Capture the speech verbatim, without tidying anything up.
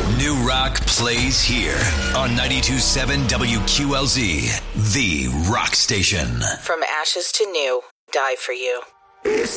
New rock plays here on ninety-two point seven W Q L Z, the rock station. From ashes to new, die for you.